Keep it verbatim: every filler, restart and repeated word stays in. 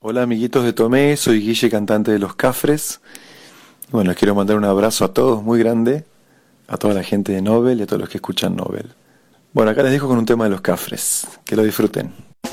Hola amiguitos de Tomé, soy Guille, cantante de Los Cafres. Y bueno, les quiero mandar un abrazo a todos muy grande, a toda la gente de Nobel y a todos los que escuchan Nobel. Bueno, acá les dejo con un tema de Los Cafres. Que lo disfruten.